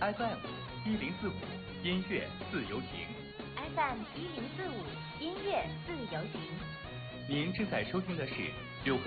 FM 1045音乐自由行。 FM 1045音乐自由行。 您正在收听的是